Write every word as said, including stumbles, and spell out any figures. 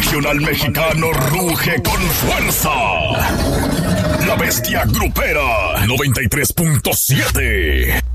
regional mexicano ruge con fuerza. La bestia grupera noventa y tres punto siete.